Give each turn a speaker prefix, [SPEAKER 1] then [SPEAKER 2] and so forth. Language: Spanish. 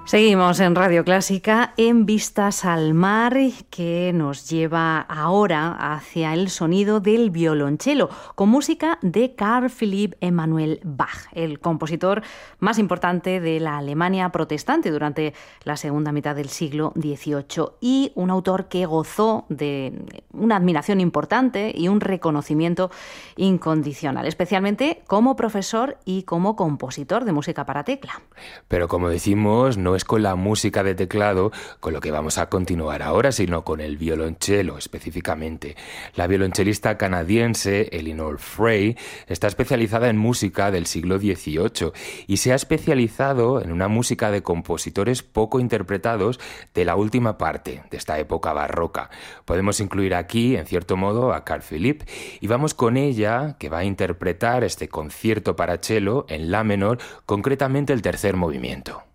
[SPEAKER 1] Seguimos en Radio Clásica en Vistas al Mar, que nos lleva ahora hacia el sonido del violonchelo, con música de Carl Philipp Emanuel Bach, el compositor más importante de la Alemania protestante durante la segunda mitad del siglo XVIII y un autor que gozó de una admiración importante y un reconocimiento incondicional, especialmente como profesor y como compositor de música para tecla.
[SPEAKER 2] Pero como decimos, no es con la música de teclado con lo que vamos a continuar ahora, sino con el violonchelo específicamente. La violonchelista canadiense Elinor Frey está especializada en música del siglo XVIII y se ha especializado en una música de compositores poco interpretados de la última parte de esta época barroca. Podemos incluir aquí, en cierto modo, a Carl Philipp, y vamos con ella, que va a interpretar este concierto para cello en la menor, concretamente el tercer movimiento.